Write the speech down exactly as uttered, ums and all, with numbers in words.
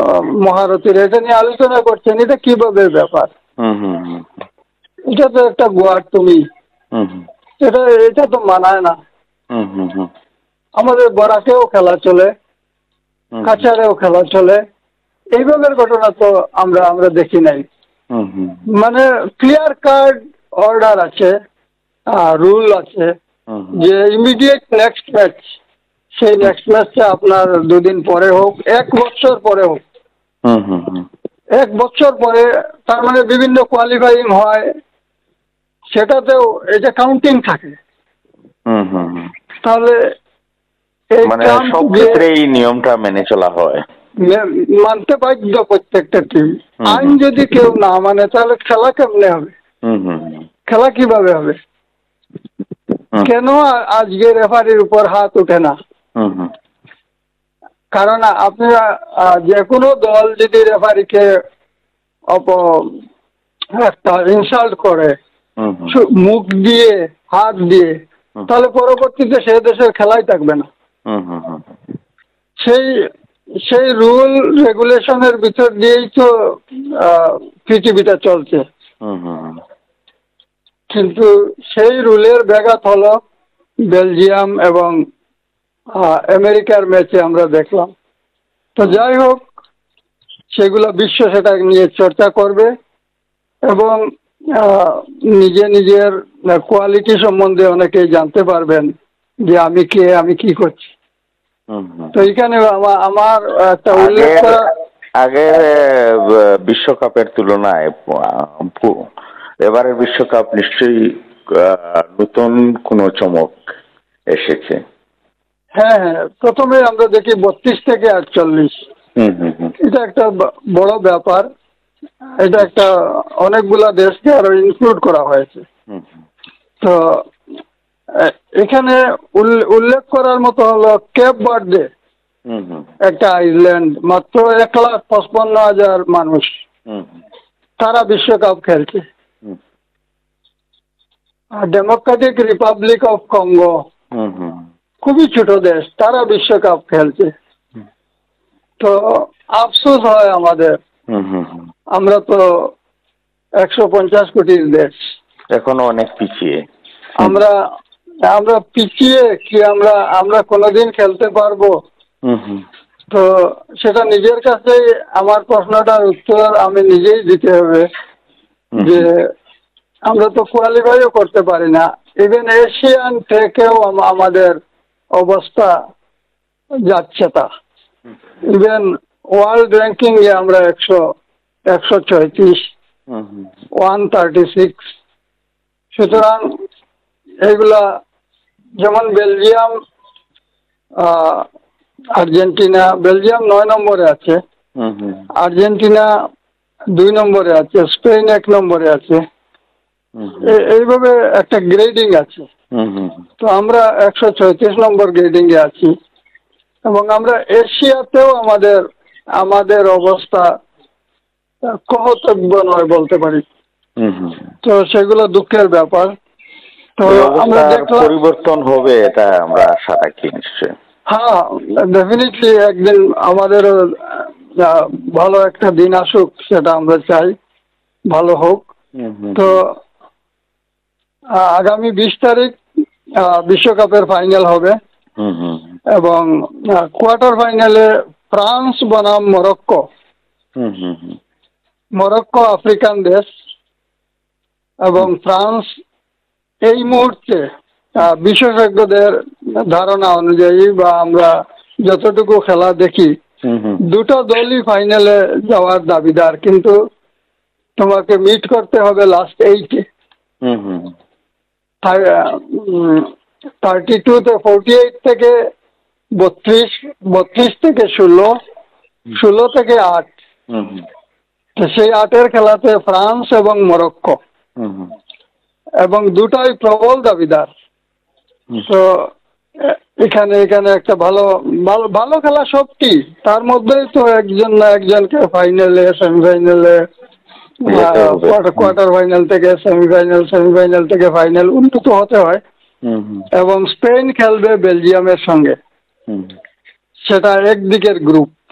মহারথীরা এটা নিয়ে আলোচনা করছেন, এটা কিভাবে ব্যাপার? এটা তো একটা গোয়ার তুমি, এটা এটা তো মানায় না। আমাদের বরাকেও খেলা চলে, কাছাড়েও খেলা চলে, এইভাবে ঘটনা তো আমরা আমরা দেখি নাই। মানে ক্লিয়ার কার্ড অর্ডার আছে, রুল আছে যে ইমিডিয়েট নেক্সট ম্যাচ, সেই নেক্সট ম্যাচটা আপনার দুদিন পরে হোক, এক বছর পরে হোক, এক বছর পরে, তার মানে বিভিন্ন কোয়ালিফাইং হয়, সেটাতেও এটা কাউন্টিং থাকে। তাহলে মানে সব ক্ষেত্রে এই নিয়মটা মেনে চলা হয়, মানতে বাধ্য প্রত্যেকটা টিম। আইন যদি কেউ না মানে তাহলে খেলা কেমনে হবে? খেলা কিভাবে হবে? কেন আজকে রেফারির উপর হাত উঠে না? কারণ আপনারা যে কোনো দল যদি রেফারিকে একটা ইনসাল্ট করে মুখ দিয়ে, হাত দিয়ে, তাহলে পরবর্তীতে সে দেশের খেলাই থাকবে না। সেই সেই রুল রেগুলেশনের ভিতর দিয়েই তো পৃথিবীটা চলছে। কিন্তু সেই রুলের ব্যাঘাত হলো বেলজিয়াম এবং আমেরিকার ম্যাচে আমরা দেখলাম। তো যাই হোক, সেগুলো বিশ্ব সেটা নিয়ে চর্চা করবে এবং নিজে নিজের কোয়ালিটি সম্বন্ধে অনেকেই জানতে পারবেন যে আমি কে, আমি কি করছি। তো এখানে আমার একটা উল্লেখ করা, আগের বিশ্বকাপের তুলনায় এবারের বিশ্বকাপ নিশ্চয়ই নতুন কোনো চমক এসেছে। হ্যাঁ হ্যাঁ, প্রথমে আমরা দেখি বত্রিশ থেকে আটচল্লিশ, এটা একটা বড় ব্যাপার। এটা একটা অনেকগুলা দেশকে আরো ইনক্লুড করা হয়েছে। তো এখানে উল্লেখ করার মতো হলো কেপ বার্থডে, একটা আইল্যান্ড, মাত্র এক লাখ পঁচপান্ন হাজার মানুষ, তারা বিশ্বকাপ খেলছে। ডেমোক্রেটিক রিপাবলিক অফ কঙ্গো, খুবই ছোট দেশ, তারা বিশ্বকাপ খেলছে। তো আফসোস হয় আমাদের, আমরা তো একশো পঞ্চাশ কোটির দেশ, এখনো অনেক পিছিয়ে। আমরা আমরা পিছিয়ে কি আমরা আমরা কোনোদিন খেলতে পারবো? তো সেটা নিজের কাছেই আমার প্রশ্নটার উত্তর আমি নিজেই দিতে হবে যে আমরা তো কোয়ালিফাইও করতে পারি না। ইভেন এশিয়ান থেকেও আমাদের অবস্থা যাচ্ছে তা। ইভেন ওয়ার্ল্ড র্যাঙ্কিং এ আমরা একশো একশো ছয়ত্রিশ, ওয়ান থার্টি সিক্স। সুতরাং এইগুলা, যেমন বেলজিয়াম, আর্জেন্টিনা, বেলজিয়াম নয় নম্বরে আছে, আর্জেন্টিনা দুই নম্বরে আছে, স্পেন এক নম্বরে আছে, এইভাবে একটা গ্রেডিং আছে। তো আমরা একশো ছয়ত্রিশ নম্বর গ্রেডিং এ আছি এবং আমরা এশিয়াতেও আমাদের আমাদের অবস্থা কহতব্য নয় বলতে পারি। তো সেগুলো দুঃখের ব্যাপার। তো আমরা দেখলাম পরিবর্তন হবে, এটা আমরা আশা রাখি নিশ্চয়। হ্যাঁ, ডেফিনেটলি একদিন আমাদের ভালো একটা দিন আসুক, সেটা আমরা চাই, ভালো হোক। তো আগামী বিশ তারিখ বিশ্বকাপের ফাইনাল হবে এবং কোয়ার্টার ফাইনালে ফ্রান্স বনাম মরক্কো। মরক্কো আফ্রিকান দেশ এবং ফ্রান্স এই মুহূর্তে বিশেষজ্ঞদের ধারণা অনুযায়ী বা আমরা যতটুকু খেলা দেখি, দুটো দলই ফাইনালে যাওয়ার দাবিদার, কিন্তু তোমাকে মিট করতে হবে লাস্ট এইটে। থার্টি টু থেকে ফোরটি এইট থেকে বত্রিশ, বত্রিশ থেকে ষোলো, ষোলো থেকে আট। সেই আটের খেলাতে ফ্রান্স এবং মরক্কো, এবং দুটাই প্রবল দাবিদার। তো এখানে এখানে একটা ভালো ভালো ভালো খেলা সবটি, তার মধ্যেই তো একজন না একজনকে ফাইনালে, সেমিফাইনালে, কোয়ার্টার ফাইনাল থেকে সেমিফাইনাল, সেমিফাইনাল থেকে ফাইনাল উন্নত হতে হয়। এবং স্পেন খেলবে বেলজিয়ামের সঙ্গে, সেটা একদিকের গ্রুপ।